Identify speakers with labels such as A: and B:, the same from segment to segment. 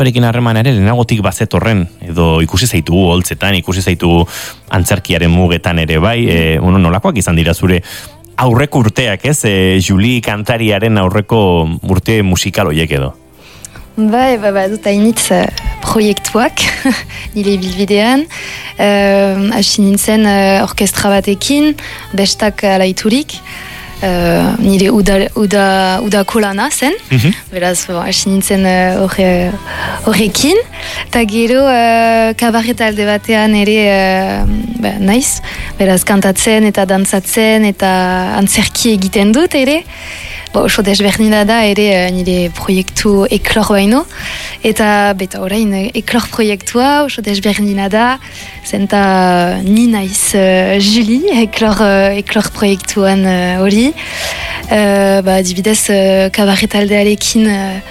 A: askorekin harreman ere lehenagotik bazetorren, edo ikusi zaitugu holtzetan, ikusi zaitugu antzerkiaren mugetan ere bai, nolakoak izan dira zure aurreko urteak, ez? Julie kantariaren aurreko urte musikal horiek edo.
B: Bai, dut hainitz proiektuak, nire bilbidean, hasi nintzen orkestra batekin, bestak alaiturik, nire udako lana zen, beraz, hasi nintzen horrekin, eta gero kabaret alde batean ere naiz, beraz, kantatzen eta dantzatzen eta antzerki egiten dut ere, oso desberdina da ere nire proiektu eklor baino, eta beta orain eklor proiektua oso desberdina da, zenta ni naiz Julie eklor proiektuan hori, adibidez kabaret aldearekin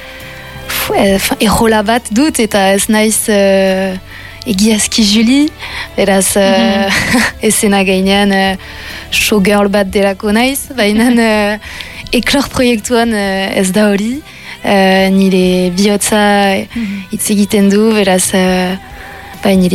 B: errola bat dut, eta ez naiz egiazki Julie, beraz esena gainean showgirl bat delako naiz, baina eklor proiektuan ez da hori, nire bihotza hitz egiten du, beraz nire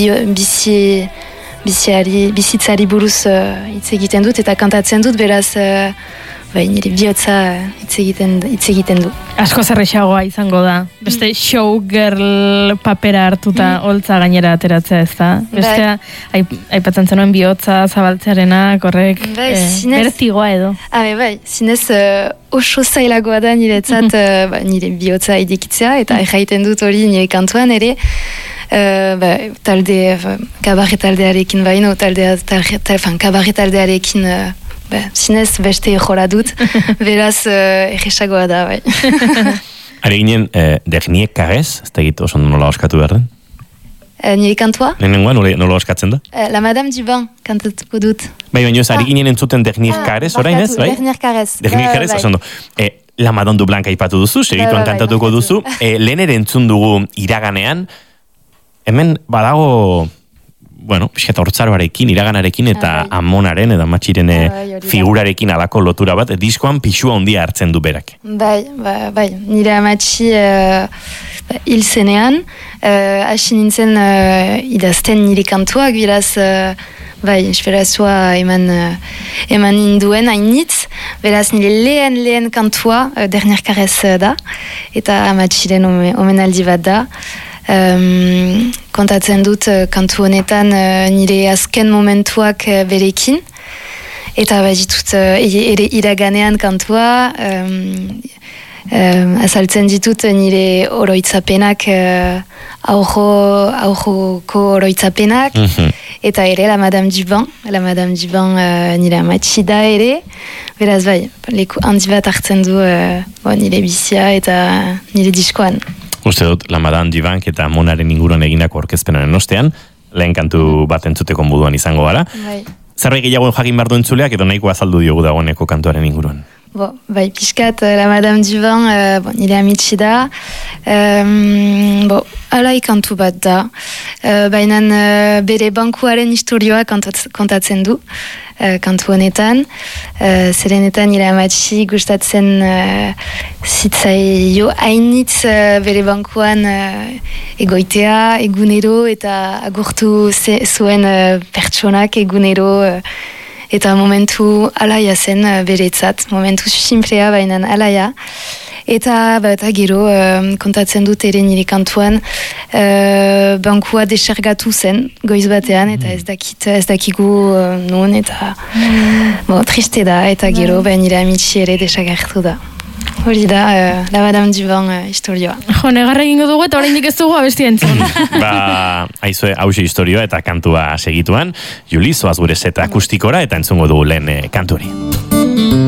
B: bizitzari buruz hitz egiten dut eta kantatzen dut, beraz nire bihotza hitz egiten du.
C: Asko zerrexagoa izango da. Beste showgirl papera hartuta holtza gainera ateratzea, ez da? Bestea, aipatzen zenuen bihotza zabaltzearena, korrek, bertigoa edo.
B: Bai, zinez oso zailagoa da niretzat nire bihotza idikitzea, eta erraiten dut hori nire kantuan ere, kabaret taldearekin baino, kabaret taldearekin zinez beste jola dut, beraz egesagoa da, bai.
A: Are ginen, Dernier Caresse, ez da egit oso nola oskatu behar den?
B: Nire kantua?
A: Nenengoa, nola oskatzen da?
B: La Madame du Bain kantatuko dut.
A: Bai, baina ari ginen entzuten Dernier Caresse, orain ez?
B: Dernier Caresse.
A: Dernier Caresse, oso ondo. La Madame du Blanc aipatu duzu, segituan kantatuko duzu. Lehen ere entzun dugu iraganean, hemen badago... pixketa hortzaroarekin, iraganarekin eta amonaren eta matxiren figurarekin alako lotura bat, diskoan pixua handia hartzen du berak.
B: Bai, nire amatxi hil zenean, hasi nintzen idazten nire kantuak, beraz, esperazua eman ninduen hainitz, beraz nire lehen kantua, Dernier Caresse da, eta amatxiren omenaldi bat da. Kontatzen dut kantu honetan nire azken momentuak berekin, eta ditut ere iraganean kantua, azaltzen ditut nire oroitzapenak, aurroko oroitzapenak, eta ere la Madame du Bain nire amatxi da ere, beraz leku handi bat hartzen du nire bizia eta nire diskoan.
A: Uste dut, La Madame du Bain eta Monaren inguruan egindako orkezpenaren ostean, lehen kantu bat entzuteko moduan izango gara. Zerbait gehiago jakin behar du entzuleak edo nahiko azaldu diogu dagoeneko kantuaren inguruan?
B: Piskat, La Madame du Bain, nire amitsi da. Alai kantu bat da. Baina bere bankuaren historioa kontatzen du. Kantu honetan. Zerenetan nire amatsi gustatzen zitzaio hainitz bere bankuan egoitea, egunero, eta agurtu zuen pertsonak egunero, eta momentu alaia zen beretzat, momentu simplea baina alaia. Eta gero kontatzen dut ere nire kantuan bankua desergatu zen goiz batean, eta ez dakigu nun, eta triste da, eta gero nire amitsi ere desagertu da. Hori da, La Madame du Bain historioa.
C: Negarra egingo dugu eta oraindik ez dugu abesti entzun.
A: Aizue, hause historioa eta kantua segituan. Juli, zoaz gure set akustikora eta entzungo dugu lehen kantu hori.